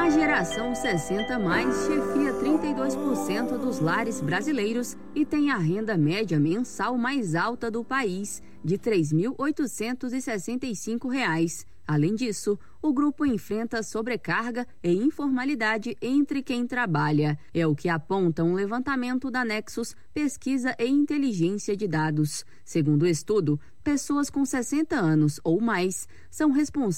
A geração 60+ chefia 32% dos lares brasileiros e tem a renda média mensal mais alta do país, de R$ 3.865. Além disso, o grupo enfrenta sobrecarga e informalidade entre quem trabalha. É o que aponta um levantamento da Nexus Pesquisa e Inteligência de Dados. Segundo o estudo, pessoas com 60 anos ou mais são responsáveis